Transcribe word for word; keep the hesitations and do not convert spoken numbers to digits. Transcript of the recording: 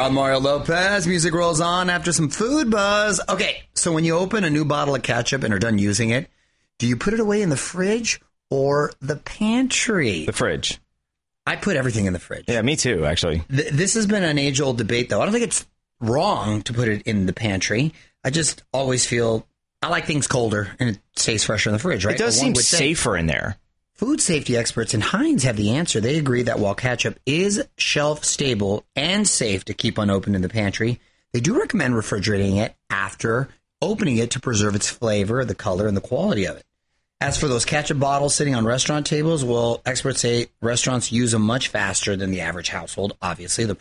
I'm Mario Lopez. Music rolls on after some food buzz. Okay, so when you open a new bottle of ketchup and are done using it, do you put it away in the fridge or the pantry? The fridge. I put everything in the fridge. Yeah, me too, actually. Th- this has been an age-old debate, though. I don't think it's wrong to put it in the pantry. I just always feel I like things colder and it stays fresher in the fridge, right? It does seem safer in there. Food safety experts in Heinz have the answer. They agree that while ketchup is shelf stable and safe to keep unopened in the pantry, they do recommend refrigerating it after opening it to preserve its flavor, the color, and the quality of it. As for those ketchup bottles sitting on restaurant tables, well, experts say restaurants use them much faster than the average household. Obviously, the